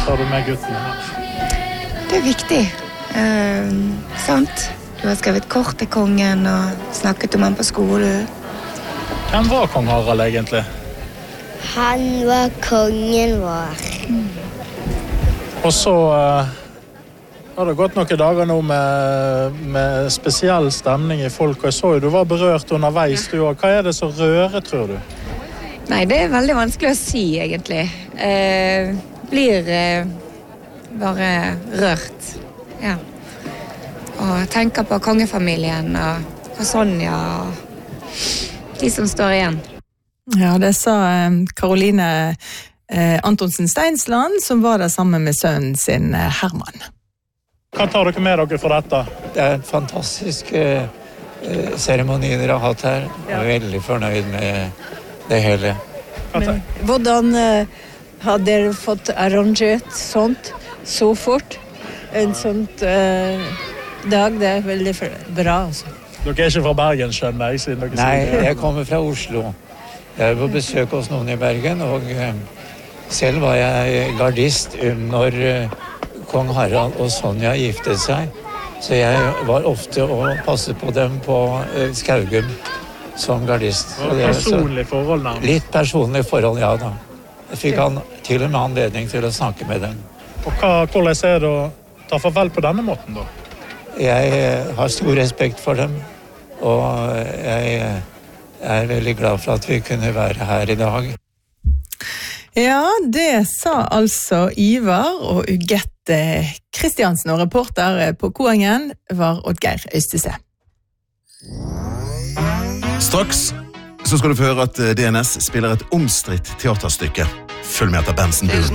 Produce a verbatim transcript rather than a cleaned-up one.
så tar du med gutten. Det er viktig, eh, sant? Du har skrevet kort til kongen og snakket om han på skolen. Hvem var kong Harald egentlig? Han var kongen vår. Mm. Og så uh, har det gått noen dager nå med, med spesiell stemning i folk, og jeg så jo du var berørt underveis. Du, og hva er det som rører, tror du? Nei, det er veldig vanskelig å si, egentlig. Eh, blir eh, bare rørt, ja. Og tenker på kongefamilien og på Sonja og de som står igjen. Ja, det sa Karoline eh, Antonsen Steinsland, som var der sammen med sønnen sin eh, Herman. Hva tar dere med dere for dette? Det er en fantastisk eh, seremoni dere har hatt her. Jeg er veldig fornøyd med det hele. Men, hvordan eh, har dere fått arrangert sånt så fort? En sånt eh, dag, det er veldig bra, altså. Dere er ikke fra Bergen, skjønner jeg, siden dere Nei, sier det. jeg kommer fra Oslo. Jeg er på besøk hos noen i Bergen, og eh, selv var jeg gardist når eh, kong Harald og Sonja giftet seg. Så jeg var ofte å passe på dem på eh, Skaugum som gardist. Og personlig forhold, nærmest. Litt personlig forhold, ja da. Jeg fikk han til og med anledning til å snakke med dem. Og hva, hvordan er det å ta farvel på denne måten, da? Jeg eh, har stor respekt for dem, og jeg er veldig glad for at vi kunne være her i dag. Ja, det sa altså Ivar og Ugette Kristiansen, og reporter på Koengen var Oddgeir Øystese. Straks så skal du få høre at D N S spiller et omstridt teaterstykke. Følg med etter Benson Boone.